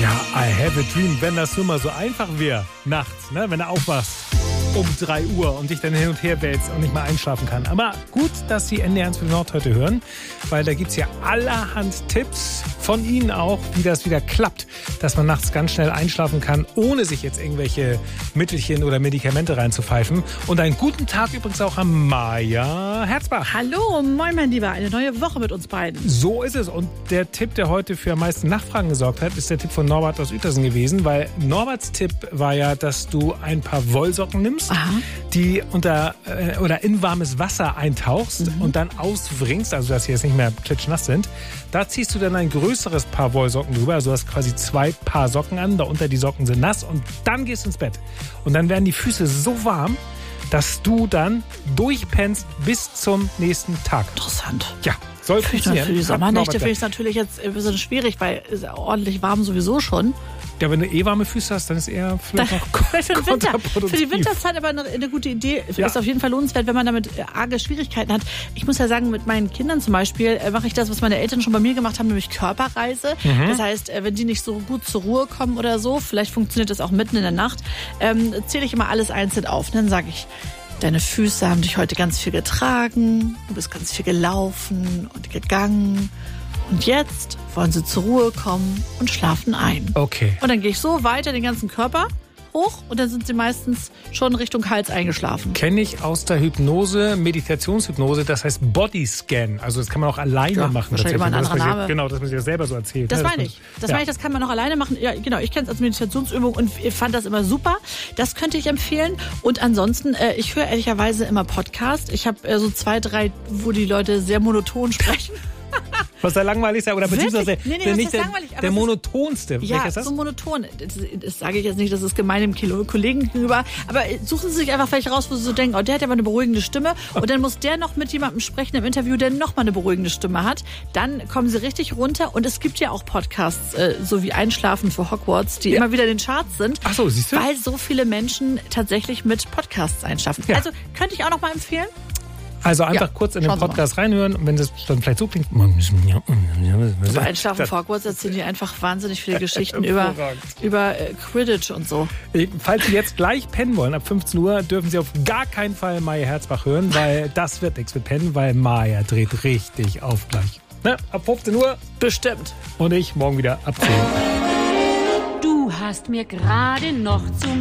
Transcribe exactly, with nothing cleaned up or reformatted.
Ja, I have a dream, wenn das nur mal so einfach wäre, nachts, ne? Wenn du aufwachst um drei Uhr und dich dann hin und her wälzt und nicht mal einschlafen kann. Aber gut, dass Sie N D R eins für Nord heute hören, weil da gibt es ja allerhand Tipps von Ihnen auch, wie das wieder klappt, dass man nachts ganz schnell einschlafen kann, ohne sich jetzt irgendwelche Mittelchen oder Medikamente reinzupfeifen. Und einen guten Tag übrigens auch an Maja Herzbach. Hallo, moin mein Lieber, eine neue Woche mit uns beiden. So ist es. Und der Tipp, der heute für am meisten Nachfragen gesorgt hat, ist der Tipp von Norbert aus Uetersen gewesen, weil Norberts Tipp war ja, dass du ein paar Wollsocken nimmst, Aha. die unter äh, oder in warmes Wasser eintauchst mhm. und dann auswringst, also dass sie jetzt nicht mehr klitschnass sind. Da ziehst du dann ein größeres Paar Wollsocken drüber, also du hast quasi zwei Paar Socken an, darunter die Socken sind nass und dann gehst du ins Bett. Und dann werden die Füße so warm, dass du dann durchpennst bis zum nächsten Tag. Interessant. Ja, soll funktionieren. Für die Sommernächte finde ich es natürlich jetzt ein bisschen schwierig, weil es ist ordentlich warm sowieso schon. Ja, wenn du eh warme Füße hast, dann ist eher vielleicht noch für den Winter. Für die Winterzeit aber eine, eine gute Idee. Ja. Ist auf jeden Fall lohnenswert, wenn man damit arge Schwierigkeiten hat. Ich muss ja sagen, mit meinen Kindern zum Beispiel mache ich das, was meine Eltern schon bei mir gemacht haben, nämlich Körperreise. Mhm. Das heißt, wenn die nicht so gut zur Ruhe kommen oder so, vielleicht funktioniert das auch mitten in der Nacht, ähm, zähle ich immer alles einzeln auf. Und dann sage ich, deine Füße haben dich heute ganz viel getragen, du bist ganz viel gelaufen und gegangen. Und jetzt wollen sie zur Ruhe kommen und schlafen ein. Okay. Und dann gehe ich so weiter den ganzen Körper hoch und dann sind sie meistens schon Richtung Hals eingeschlafen. Kenne ich aus der Hypnose, Meditationshypnose, das heißt Bodyscan. Also das kann man auch alleine ja, machen. Wahrscheinlich immer ein anderer Name. Sich, genau, dass man sich das selber so erzählt. Das ne? meine ich. Das ja. meine ich, das kann man auch alleine machen. Ja, genau, ich kenne es als Meditationsübung und fand das immer super. Das könnte ich empfehlen. Und ansonsten, äh, ich höre ehrlicherweise immer Podcast. Ich habe äh, so zwei, drei, wo die Leute sehr monoton sprechen. Was der langweiligste oder beziehungsweise nee, nee, nicht der, der monotonste. Ja, Welcher ist das? so monoton. Das, das sage ich jetzt nicht, das ist gemein dem Kollegen gegenüber. Aber suchen Sie sich einfach vielleicht raus, wo Sie so denken, oh, der hat ja mal eine beruhigende Stimme. Und dann muss der noch mit jemandem sprechen im Interview, der noch mal eine beruhigende Stimme hat. Dann kommen Sie richtig runter. Und es gibt ja auch Podcasts, äh, so wie Einschlafen für Hogwarts, die ja. immer wieder in den Charts sind. Ach so, siehst du? Weil so viele Menschen tatsächlich mit Podcasts einschlafen. Ja. Also könnte ich auch noch mal empfehlen. Also einfach ja, kurz in den Podcast reinhören und wenn das dann vielleicht so klingt. Bei Einschlafen vor Hogwarts erzählen die einfach wahnsinnig viele Geschichten über, über äh, Quidditch und so. Falls Sie jetzt gleich pennen wollen, ab fünfzehn Uhr, dürfen Sie auf gar keinen Fall Maja Herzbach hören, weil das wird nichts mit pennen, weil Maja dreht richtig auf gleich. Ne? Ab fünfzehn Uhr. Bestimmt. Und ich morgen wieder ab zehn. Du hast mir gerade noch zu